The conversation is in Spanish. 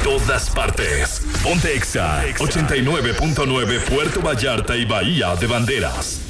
todas partes. Ponte Exa 89.9 Puerto Vallarta y Bahía de Banderas.